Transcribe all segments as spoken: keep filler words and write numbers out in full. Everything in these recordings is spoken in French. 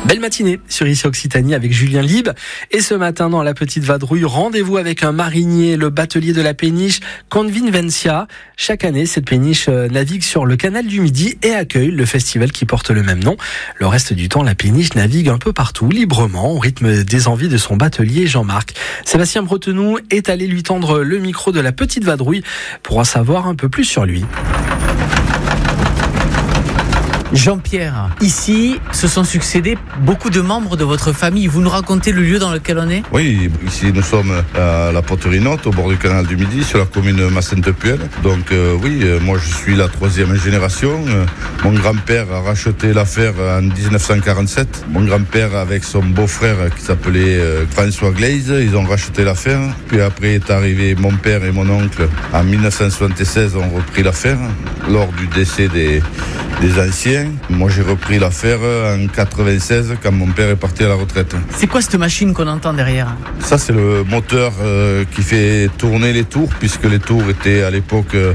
Belle matinée sur Ici Occitanie avec Julien Lieb. Et ce matin, dans la petite vadrouille, rendez-vous avec un marinier, le batelier de la péniche Convinvencia. Chaque année, cette péniche navigue sur le canal du Midi et accueille le festival qui porte le même nom. Le reste du temps, la péniche navigue un peu partout, librement, au rythme des envies de son batelier Jean-Marc. Sébastien Bretenoux est allé lui tendre le micro de la petite vadrouille pour en savoir un peu plus sur lui. Jean-Pierre, ici se sont succédés beaucoup de membres de votre famille. Vous nous racontez le lieu dans lequel on est ? Oui, ici nous sommes à la Poterie Note, au bord du canal du Midi, sur la commune de Massenthe-Puel. Donc euh, oui, euh, moi je suis la troisième génération. Euh, mon grand-père a racheté l'affaire en dix-neuf cent quarante-sept. Mon grand-père avec son beau-frère qui s'appelait euh, François Glaise, ils ont racheté l'affaire. Puis après est arrivé mon père et mon oncle. En dix-neuf cent soixante-seize, ont repris l'affaire lors du décès des, des anciens. Moi j'ai repris l'affaire en quatre-vingt-seize quand mon père est parti à la retraite. C'est quoi cette machine qu'on entend derrière ? Ça c'est le moteur euh, qui fait tourner les tours, puisque les tours étaient à l'époque euh,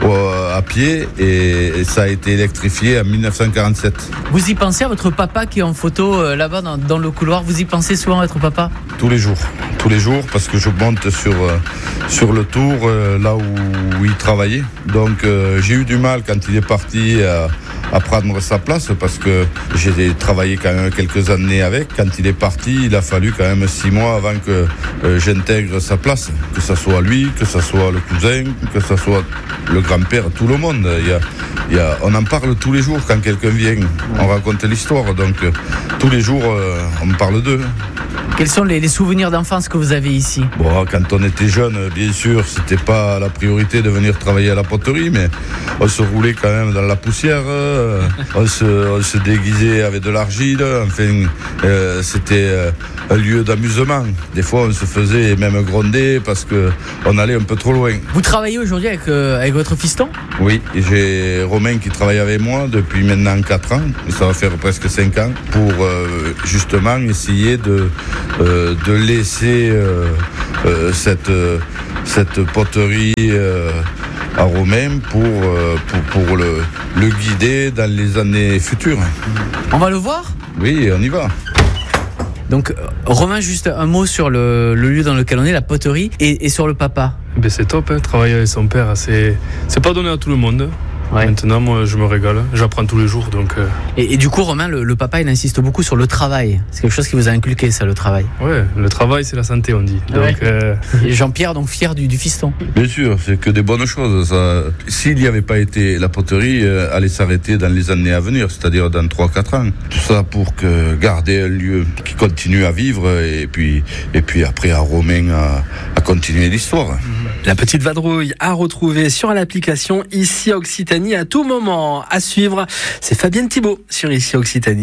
à pied et, et ça a été électrifié en dix-neuf cent quarante-sept. Vous y pensez à votre papa qui est en photo euh, là-bas dans, dans le couloir ? Vous y pensez souvent à votre papa ? Tous les jours, tous les jours parce que je monte sur, euh, sur le tour euh, là où, où il travaillait. Donc euh, j'ai eu du mal quand il est parti à, à prendre sa place parce que j'ai travaillé quand même quelques années avec. Quand il est parti, il a fallu quand même six mois avant que euh, j'intègre sa place. Que ce soit lui, que ce soit le cousin, que ce soit le grand-père, tout le monde. Il y a, il y a, on en parle tous les jours quand quelqu'un vient. On raconte l'histoire. Donc euh, tous les jours, euh, on parle d'eux. Quels sont les, les souvenirs d'enfance que vous avez ici ? Bon, quand on était jeune, bien sûr, c'était pas la priorité de venir travailler à la poterie, mais on se roulait quand même dans la poussière, euh, on, se, on se déguisait avec de l'argile, enfin, euh, c'était euh, un lieu d'amusement. Des fois, on se faisait même gronder parce que on allait un peu trop loin. Vous travaillez aujourd'hui avec, euh, avec votre fiston ? Oui, et j'ai Romain qui travaille avec moi depuis maintenant quatre ans, et ça va faire presque cinq ans, pour euh, justement essayer de Euh, de laisser euh, euh, cette, euh, cette poterie euh, à Romain pour, euh, pour, pour le, le guider dans les années futures. On va le voir ? Oui, on y va. Donc Romain, juste un mot sur le, le lieu dans lequel on est, la poterie, et, et sur le papa. Ben c'est top, hein, travailler avec son père, c'est, c'est pas donné à tout le monde. Ouais. Maintenant, moi, je me régale. J'apprends tous les jours, donc. Euh... Et, et du coup, Romain, le, le papa, il insiste beaucoup sur le travail. C'est quelque chose qui vous a inculqué, ça, le travail. Ouais, le travail, c'est la santé, on dit. Donc, ouais. euh... Et Jean-Pierre, donc fier du, du fiston. Bien sûr, c'est que des bonnes choses. Ça. S'il n'y avait pas été la poterie, euh, allait s'arrêter dans les années à venir, c'est-à-dire dans trois quatre ans. Tout ça pour que garder un lieu qui continue à vivre, et puis, et puis après à Romain à, à continuer l'histoire. La petite vadrouille à retrouver sur l'application Ici Occitanie à tout moment. À suivre, c'est Fabienne Thibault sur Ici Occitanie.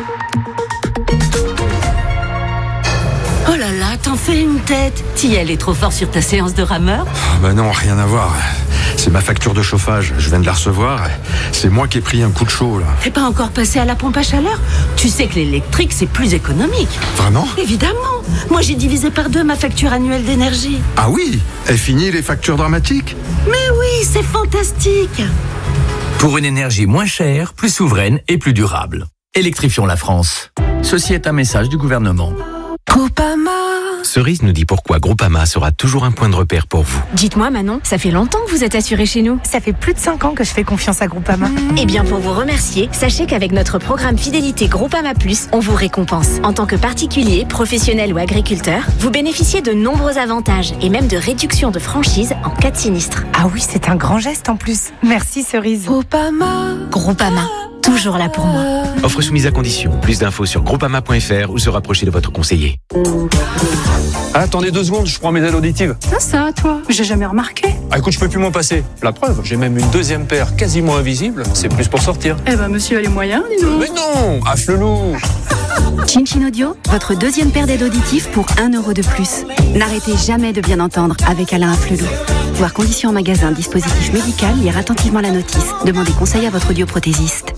Oh là là, t'en fais une tête. T'y allais trop fort sur ta séance de rameur ? Ah bah non, rien à voir. C'est ma facture de chauffage, je viens de la recevoir. C'est moi qui ai pris un coup de chaud, là. T'es pas encore passé à la pompe à chaleur ? Tu sais que l'électrique, c'est plus économique. Vraiment ? Évidemment. Moi, j'ai divisé par deux ma facture annuelle d'énergie. Ah oui ? Est fini les factures dramatiques ? Mais oui, c'est fantastique. Pour une énergie moins chère, plus souveraine et plus durable. Électrifions la France. Ceci est un message du gouvernement. Groupama. Cerise nous dit pourquoi Groupama sera toujours un point de repère pour vous. Dites-moi Manon, ça fait longtemps que vous êtes assurée chez nous. Ça fait plus de cinq ans que je fais confiance à Groupama. Mmh. Eh bien pour vous remercier, sachez qu'avec notre programme Fidélité Groupama Plus, on vous récompense. En tant que particulier, professionnel ou agriculteur, vous bénéficiez de nombreux avantages et même de réduction de franchise en cas de sinistre. Ah oui, c'est un grand geste en plus. Merci Cerise. Groupama. Groupama. Toujours là pour moi. Offre soumise à condition. Plus d'infos sur groupama point f r ou se rapprocher de votre conseiller. Ah, attendez deux secondes, je prends mes aides auditives. Ah ça, toi, j'ai jamais remarqué. Ah écoute, je peux plus m'en passer. La preuve, j'ai même une deuxième paire quasiment invisible. C'est plus pour sortir. Eh ben, monsieur a les moyens, dis donc. Mais non, affle-loup. Chin Chin Audio, votre deuxième paire d'aides auditives pour un euro de plus. N'arrêtez jamais de bien entendre avec Alain Afflelou. Voir conditions en magasin, dispositif médical, lire attentivement la notice. Demandez conseil à votre audioprothésiste.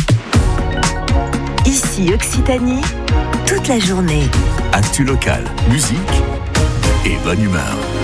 Ici Occitanie, toute la journée. Actu local, musique et bonne humeur.